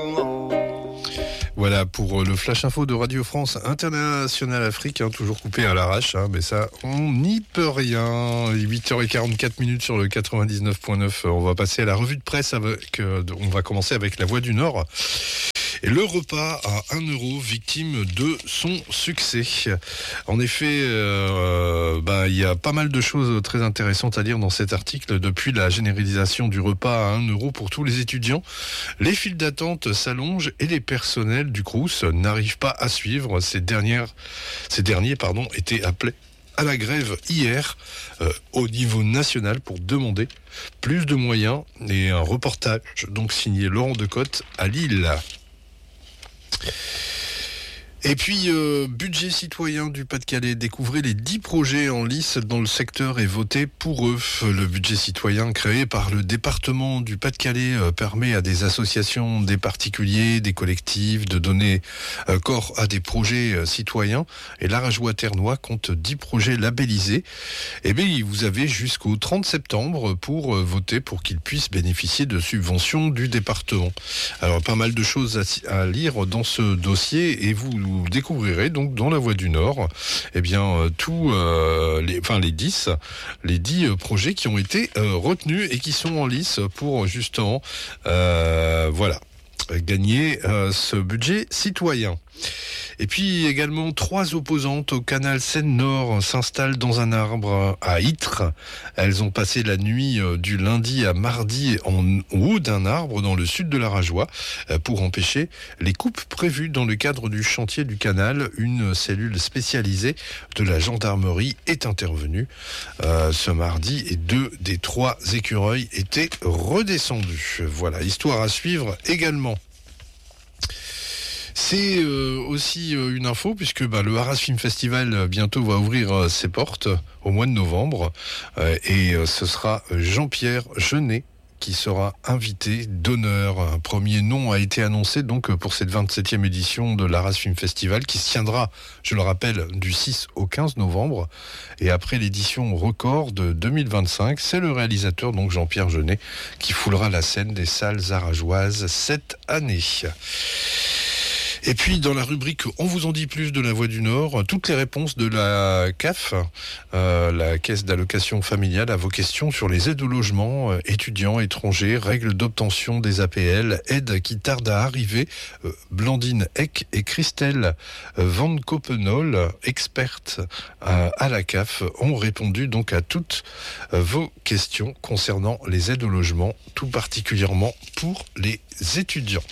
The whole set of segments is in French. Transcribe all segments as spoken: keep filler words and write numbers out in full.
Voilà pour le Flash Info de Radio France International Afrique, hein, toujours coupé à l'arrache, hein, mais ça, on n'y peut rien. huit heures quarante-quatre minutes sur le quatre-vingt-dix-neuf point neuf. On va passer à la revue de presse avec, euh, on va commencer avec La Voix du Nord. Et le repas à un euro, victime de son succès. En effet, euh, bah, il y a pas mal de choses très intéressantes à lire dans cet article. Depuis la généralisation du repas à un euro pour tous les étudiants, les files d'attente s'allongent et les personnels du Crous n'arrivent pas à suivre. Ces, dernières, ces derniers pardon, étaient appelés à la grève hier euh, au niveau national pour demander plus de moyens, et un reportage donc signé Laurent Decotte à Lille. Et puis, euh, budget citoyen du Pas-de-Calais. Découvrez les dix projets en lice dans le secteur et votez pour eux. Le budget citoyen créé par le département du Pas-de-Calais euh, permet à des associations, des particuliers, des collectifs de donner euh, corps à des projets euh, citoyens. Et l'Arajois-Ternois compte dix projets labellisés. Et bien, vous avez jusqu'au trente septembre pour euh, voter pour qu'ils puissent bénéficier de subventions du département. Alors, pas mal de choses à, à lire dans ce dossier et vous Vous découvrirez donc dans La Voix du Nord, eh bien euh, tous euh, les, enfin les dix, les dix euh, projets qui ont été euh, retenus et qui sont en lice pour justement, euh, voilà, gagner euh, ce budget citoyen. Et puis également, trois opposantes au canal Seine-Nord s'installent dans un arbre à Ytre. Elles ont passé la nuit du lundi à mardi en haut d'un arbre dans le sud de l'Arajois pour empêcher les coupes prévues dans le cadre du chantier du canal. Une cellule spécialisée de la gendarmerie est intervenue euh, ce mardi et deux des trois écureuils étaient redescendus. Voilà, histoire à suivre également. C'est euh, aussi euh, une info puisque bah, le Arras Film Festival euh, bientôt va ouvrir euh, ses portes au mois de novembre euh, et euh, ce sera Jean-Pierre Jeunet qui sera invité d'honneur. Un premier nom a été annoncé donc pour cette vingt-septième édition de l'Arras Film Festival qui se tiendra, je le rappelle, du six au quinze novembre. Et après l'édition record de deux mille vingt-cinq, c'est le réalisateur donc Jean-Pierre Jeunet qui foulera la scène des salles arajoises cette année. Et puis, dans la rubrique « On vous en dit plus » de La Voix du Nord, toutes les réponses de la C A F, euh, la Caisse d'allocation familiale, à vos questions sur les aides au logement, euh, étudiants, étrangers, règles d'obtention des A P L, aides qui tardent à arriver. Euh, Blandine Eck et Christelle Van Kopenol, expertes euh, à la C A F, ont répondu donc à toutes euh, vos questions concernant les aides au logement, tout particulièrement pour les étudiants.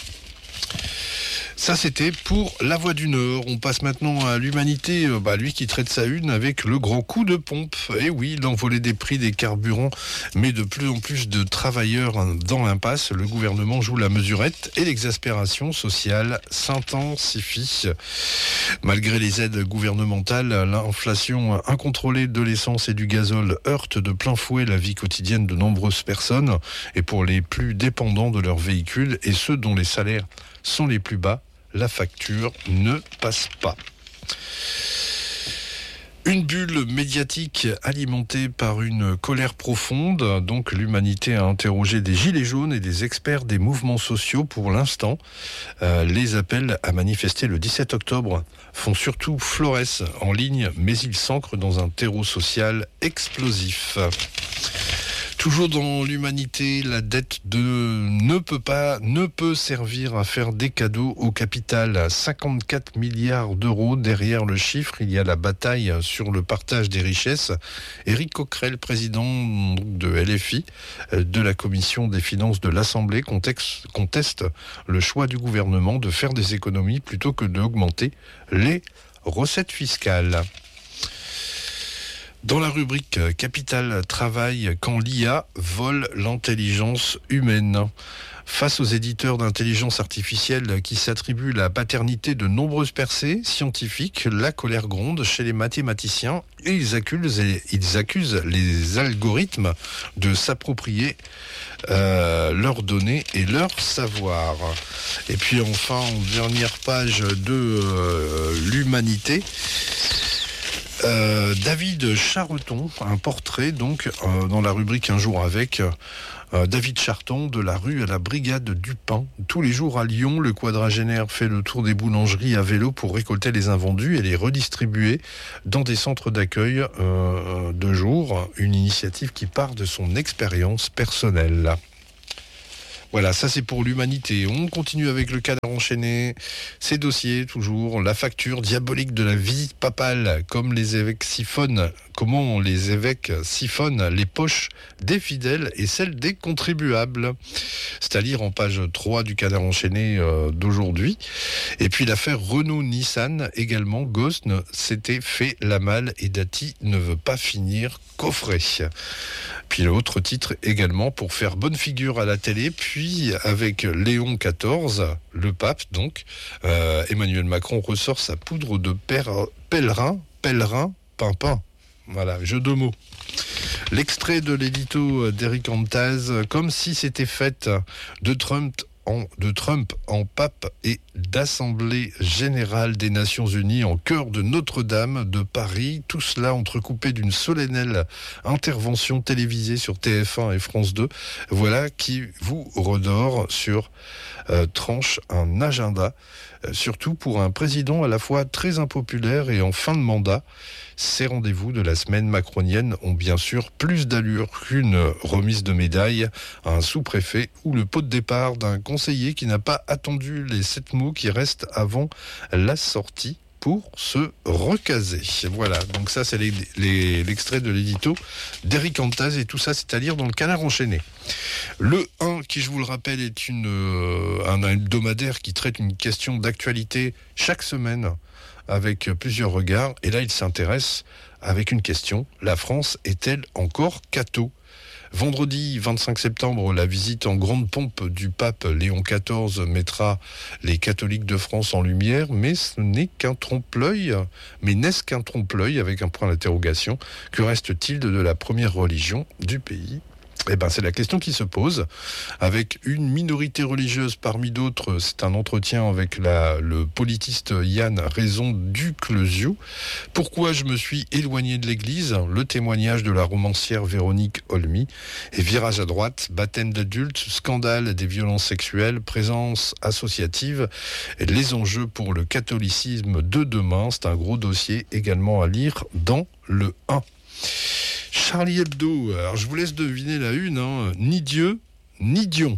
Ça, c'était pour La Voix du Nord. On passe maintenant à l'Humanité, bah, lui qui traite sa une avec le grand coup de pompe. Et oui, l'envolée des prix des carburants met de plus en plus de travailleurs dans l'impasse. Le gouvernement joue la mesurette et l'exaspération sociale s'intensifie. Malgré les aides gouvernementales, l'inflation incontrôlée de l'essence et du gazole heurte de plein fouet la vie quotidienne de nombreuses personnes. Et pour les plus dépendants de leur véhicule et ceux dont les salaires sont les plus bas, la facture ne passe pas. Une bulle médiatique alimentée par une colère profonde. Donc l'Humanité a interrogé des gilets jaunes et des experts des mouvements sociaux. Pour l'instant, euh, les appels à manifester le dix-sept octobre font surtout florès en ligne, mais ils s'ancrent dans un terreau social explosif. Toujours dans l'Humanité, la dette de ne peut pas, ne peut servir à faire des cadeaux au capital. cinquante-quatre milliards d'euros. Derrière le chiffre, il y a la bataille sur le partage des richesses. Éric Coquerel, président de L F I, de la Commission des finances de l'Assemblée, conteste, conteste le choix du gouvernement de faire des économies plutôt que d'augmenter les recettes fiscales. Dans la rubrique « Capital Travail », quand l'I A vole l'intelligence humaine. Face aux éditeurs d'intelligence artificielle qui s'attribuent la paternité de nombreuses percées scientifiques, la colère gronde chez les mathématiciens et ils accusent, ils accusent les algorithmes de s'approprier euh, leurs données et leur savoir. Et puis enfin, en dernière page de euh, l'Humanité, Euh, David Charreton, un portrait donc euh, dans la rubrique Un jour avec euh, David Charton de la rue à la brigade du pain. Tous les jours à Lyon, le quadragénaire fait le tour des boulangeries à vélo pour récolter les invendus et les redistribuer dans des centres d'accueil euh, de jour. Une initiative qui part de son expérience personnelle. Voilà, ça c'est pour l'humanité. On continue avec le cadre enchaîné. Ces dossiers, toujours, la facture diabolique de la visite papale, comme les évêques siphonnent, comment les évêques siphonnent les poches des fidèles et celles des contribuables. C'est à lire en page trois du cadre enchaîné euh, d'aujourd'hui. Et puis l'affaire Renault-Nissan, également, Ghost s'était fait la malle et Dati ne veut pas finir coffré. Puis l'autre titre également, pour faire bonne figure à la télé, puis avec Léon quatorze, le pape donc, euh, Emmanuel Macron ressort sa poudre de per- pèlerin, pèlerin, pimpin. Voilà, jeu de mots. L'extrait de l'édito d'Eric Antaz, comme si c'était fait de Trump en, de Trump en pape et d'Assemblée Générale des Nations Unies en cœur de Notre-Dame de Paris. Tout cela entrecoupé d'une solennelle intervention télévisée sur T F un et France deux. Voilà qui vous redore sur euh, tranche un agenda, euh, surtout pour un président à la fois très impopulaire et en fin de mandat. Ces rendez-vous de la semaine macronienne ont bien sûr plus d'allure qu'une remise de médaille à un sous-préfet ou le pot de départ d'un conseiller qui n'a pas attendu les sept mots qui restent avant la sortie pour se recaser. Voilà, donc ça c'est les, les, l'extrait de l'édito d'Eric Antaz et tout ça c'est à lire dans le Canard enchaîné. Le un, qui je vous le rappelle est une, euh, un hebdomadaire qui traite une question d'actualité chaque semaine avec plusieurs regards, et là il s'intéresse avec une question: la France est-elle encore catho ? Vendredi vingt-cinq septembre, la visite en grande pompe du pape Léon quatorze mettra les catholiques de France en lumière, mais ce n'est qu'un trompe-l'œil, mais n'est-ce qu'un trompe-l'œil avec un point d'interrogation? Que reste-t-il de la première religion du pays ? Eh ben, c'est la question qui se pose, avec une minorité religieuse parmi d'autres. C'est un entretien avec la, le politiste Yann Raison Duclezio. Pourquoi je me suis éloigné de l'église? Le témoignage de la romancière Véronique Olmy. Et virage à droite, baptême d'adultes, scandale des violences sexuelles, présence associative, et les enjeux pour le catholicisme de demain. C'est un gros dossier également à lire dans le un. Charlie Hebdo, alors je vous laisse deviner la une, hein. Ni Dieu, ni Dion.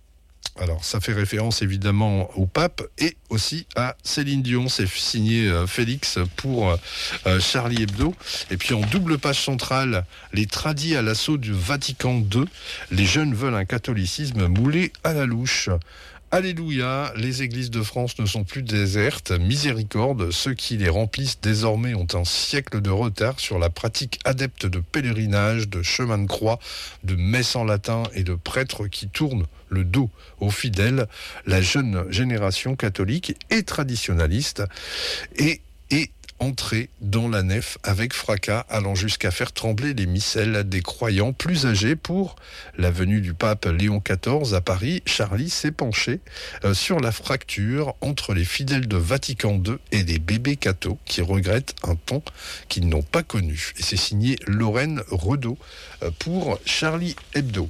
Alors ça fait référence évidemment au pape et aussi à Céline Dion. C'est signé euh, Félix pour euh, Charlie Hebdo. Et puis en double page centrale, les tradis à l'assaut du Vatican deux. Les jeunes veulent un catholicisme moulé à la louche. Alléluia, les églises de France ne sont plus désertes, miséricorde, ceux qui les remplissent désormais ont un siècle de retard sur la pratique adepte de pèlerinage, de chemin de croix, de messe en latin et de prêtres qui tournent le dos aux fidèles. La jeune génération catholique et traditionnaliste est, est entrée dans la nef avec fracas, allant jusqu'à faire trembler les micelles des croyants plus âgés. Pour la venue du pape Léon quatorze à Paris, Charlie s'est penché euh, sur la fracture entre les fidèles de Vatican deux et des bébés cathos qui regrettent un temps qu'ils n'ont pas connu. Et c'est signé Lorraine Redeau euh, pour Charlie Hebdo.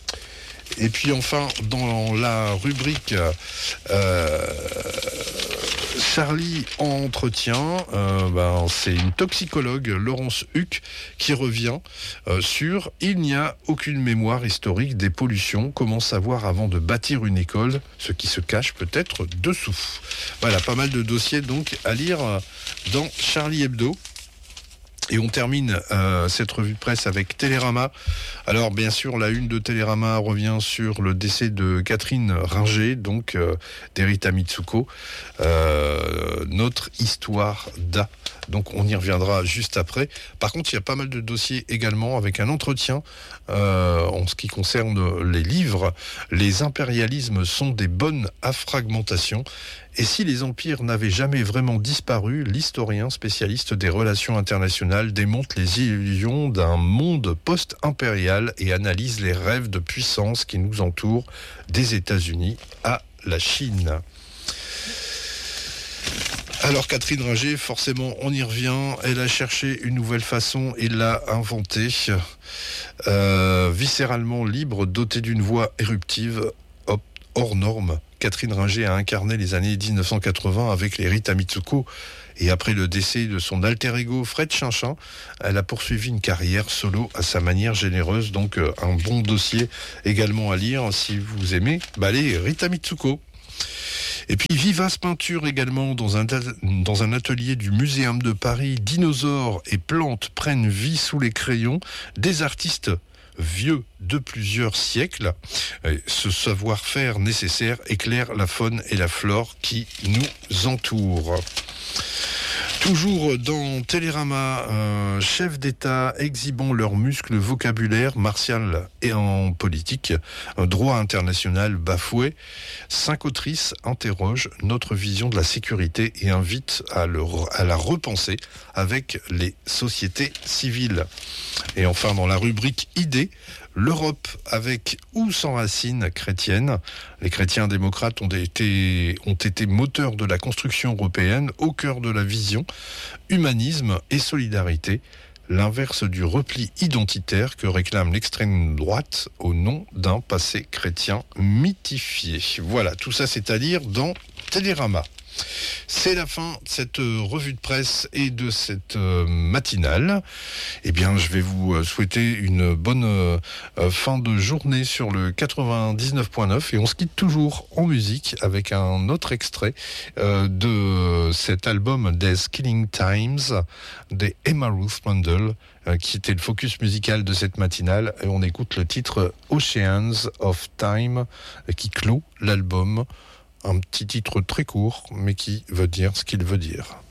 Et puis enfin, dans la rubrique euh, Charlie en entretien, euh, ben, c'est une toxicologue, Laurence Huck, qui revient euh, sur « Il n'y a aucune mémoire historique des pollutions. Comment savoir avant de bâtir une école ce qui se cache peut-être dessous ?» Voilà, pas mal de dossiers donc à lire dans Charlie Hebdo. Et on termine euh, cette revue de presse avec Télérama. Alors bien sûr, la une de Télérama revient sur le décès de Catherine Ringer, donc euh, d'Erita Mitsuko, euh, notre histoire d'A. Donc on y reviendra juste après. Par contre, il y a pas mal de dossiers également avec un entretien euh, en ce qui concerne les livres. Les impérialismes sont des bonnes à fragmentation. Et si les empires n'avaient jamais vraiment disparu, l'historien spécialiste des relations internationales démonte les illusions d'un monde post-impérial et analyse les rêves de puissance qui nous entourent, des États-Unis à la Chine. Alors Catherine Ringer, forcément on y revient, elle a cherché une nouvelle façon et l'a inventée. Euh, viscéralement libre, dotée d'une voix éruptive, hop, hors norme, Catherine Ringer a incarné les années dix-neuf cent quatre-vingts avec les Rita Mitsuko. Et après le décès de son alter ego Fred Chinchin, elle a poursuivi une carrière solo à sa manière généreuse. Donc euh, un bon dossier également à lire si vous aimez bah, les Rita Mitsuko. Et puis Vivace Peinture également, dans un, dans un atelier du Muséum de Paris, dinosaures et plantes prennent vie sous les crayons, des artistes vieux de plusieurs siècles. Ce savoir-faire nécessaire éclaire la faune et la flore qui nous entourent. Toujours dans Télérama, un chef d'État exhibant leurs muscles vocabulaires martial et en politique, un droit international bafoué. Cinq autrices interrogent notre vision de la sécurité et invitent à, le, à la repenser avec les sociétés civiles. Et enfin, dans la rubrique idées, l'Europe avec ou sans racines chrétiennes. Les chrétiens démocrates ont été, ont été moteurs de la construction européenne, au cœur de la vision, humanisme et solidarité, l'inverse du repli identitaire que réclame l'extrême droite au nom d'un passé chrétien mythifié. Voilà, tout ça c'est à lire dans Télérama. C'est la fin de cette revue de presse et de cette matinale. Eh bien, je vais vous souhaiter une bonne fin de journée sur le quatre-vingt-dix-neuf point neuf et on se quitte toujours en musique avec un autre extrait de cet album Des Killing Times des Emma Ruth Rundle qui était le focus musical de cette matinale et on écoute le titre Oceans of Time qui clôt l'album. Un petit titre très court, mais qui veut dire ce qu'il veut dire.